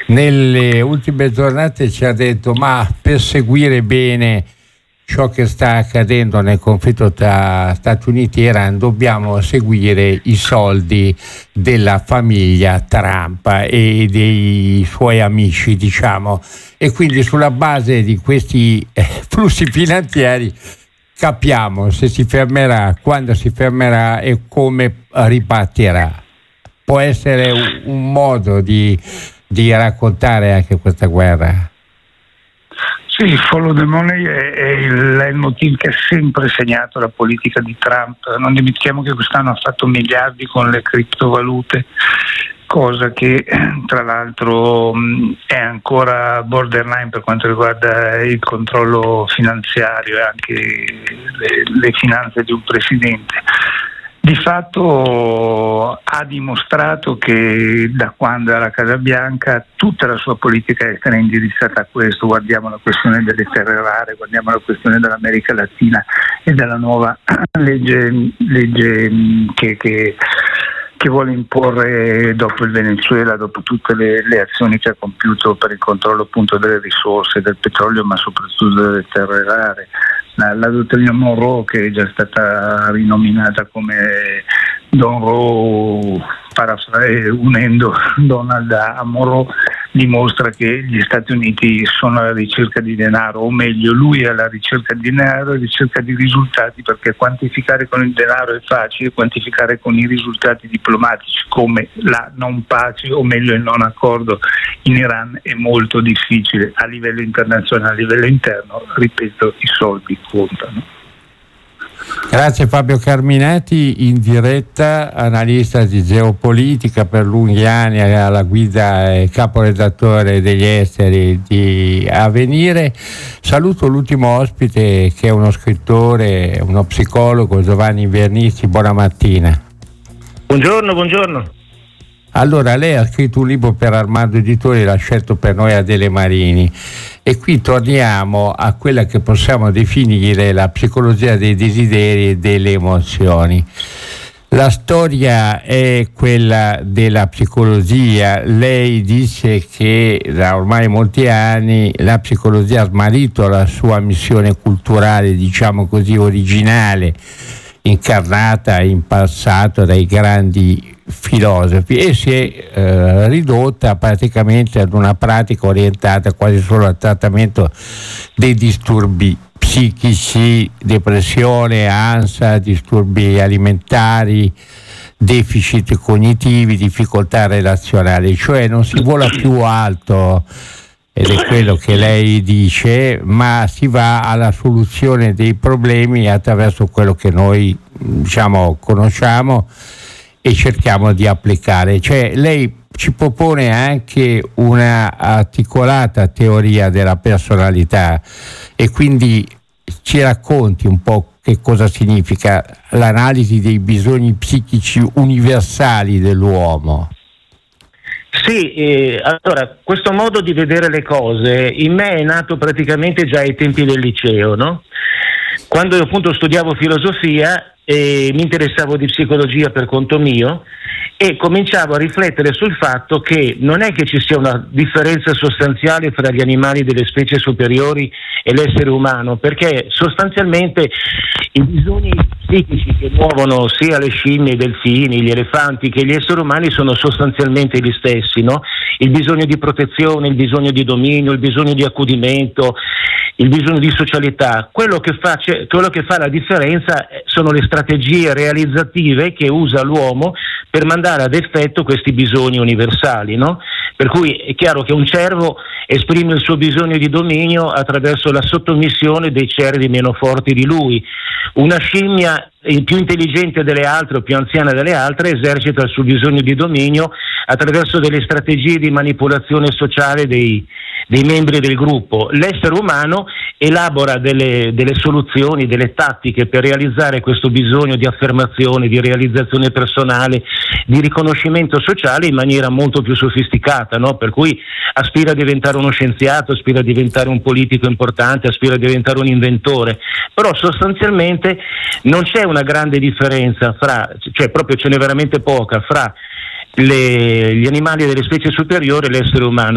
nelle ultime giornate ci ha detto: ma per seguire bene ciò che sta accadendo nel conflitto tra Stati Uniti e Iran dobbiamo seguire i soldi della famiglia Trump e dei suoi amici, diciamo, e quindi sulla base di questi flussi finanziari capiamo se si fermerà, quando si fermerà e come ripartirà. Può essere un modo di raccontare anche questa guerra. Sì, il follow the money è il leitmotiv che ha sempre segnato la politica di Trump. Non dimentichiamo che quest'anno ha fatto miliardi con le criptovalute, cosa che tra l'altro è ancora borderline per quanto riguarda il controllo finanziario e anche le finanze di un presidente. Di fatto ha dimostrato che da quando è alla Casa Bianca tutta la sua politica estera è indirizzata a questo. Guardiamo la questione delle terre rare, guardiamo la questione dell'America Latina e della nuova legge che vuole imporre dopo il Venezuela, dopo tutte le azioni che ha compiuto per il controllo appunto delle risorse, del petrolio, ma soprattutto delle terre rare. La dottrina Monroe, che è già stata rinominata come Don Roe, unendo Donald a Monroe, dimostra che gli Stati Uniti sono alla ricerca di denaro, o meglio lui è alla ricerca di denaro e ricerca di risultati, perché quantificare con il denaro è facile, quantificare con i risultati diplomatici come la non pace, o meglio il non accordo in Iran, è molto difficile. A livello internazionale, a livello interno, ripeto, i soldi contano. Grazie Fabio Carminati, in diretta, analista di geopolitica per lunghi anni alla guida e caporedattore degli esteri di Avvenire. Saluto l'ultimo ospite che è uno scrittore, uno psicologo, Giovanni Vernizi. Buona mattina. Buongiorno. Allora, lei ha scritto un libro per Armando Editori, l'ha scelto per noi Adele Marini, e qui torniamo a quella che possiamo definire la psicologia dei desideri e delle emozioni. La storia è quella della psicologia. Lei dice che da ormai molti anni la psicologia ha smarrito la sua missione culturale, diciamo così, originale, incarnata in passato dai grandi filosofi, e si è ridotta praticamente ad una pratica orientata quasi solo al trattamento dei disturbi psichici, depressione, ansia, disturbi alimentari, deficit cognitivi, difficoltà relazionali, cioè non si vola più alto, ed è quello che lei dice, ma si va alla soluzione dei problemi attraverso quello che noi, diciamo, conosciamo e cerchiamo di applicare. Cioè lei ci propone anche una articolata teoria della personalità, e quindi ci racconti un po' che cosa significa l'analisi dei bisogni psichici universali dell'uomo. Sì, allora questo modo di vedere le cose in me è nato praticamente già ai tempi del liceo, no? Quando io appunto studiavo filosofia e mi interessavo di psicologia per conto mio, e cominciavo a riflettere sul fatto che non è che ci sia una differenza sostanziale fra gli animali delle specie superiori e l'essere umano, perché sostanzialmente i bisogni psichici che muovono sia le scimmie, i delfini, gli elefanti che gli esseri umani sono sostanzialmente gli stessi, no? Il bisogno di protezione, il bisogno di dominio, il bisogno di accudimento, il bisogno di socialità. Quello che fa la differenza sono le strategie realizzative che usa l'uomo per mandare ad effetto questi bisogni universali, no? Per cui è chiaro che un cervo esprime il suo bisogno di dominio attraverso la sottomissione dei cervi meno forti di lui. Una scimmia più intelligente delle altre o più anziana delle altre esercita il suo bisogno di dominio attraverso delle strategie di manipolazione sociale dei membri del gruppo. L'essere umano elabora delle soluzioni, delle tattiche per realizzare questo bisogno di affermazione, di realizzazione personale, di riconoscimento sociale in maniera molto più sofisticata, no? Per cui aspira a diventare uno scienziato, aspira a diventare un politico importante, aspira a diventare un inventore, però sostanzialmente non c'è una grande differenza cioè proprio ce n'è veramente poca fra gli animali delle specie superiori e l'essere umano.